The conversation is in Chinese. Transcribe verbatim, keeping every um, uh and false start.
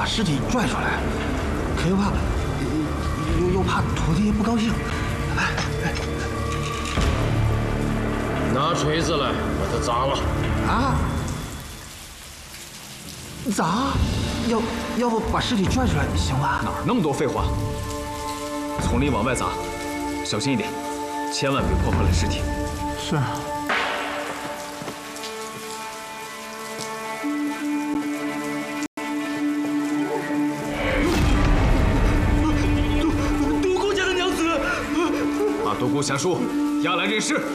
把尸体拽出来，可又怕又又怕土地爷不高兴。哎哎， 拿锤子来，把它砸了。 啊？砸？要要不把尸体拽出来行吗？ 哪儿那么多废话？从里往外砸，小心一点，千万别破坏了尸体。 是。 独孤家的娘子，把独孤降书押来认尸。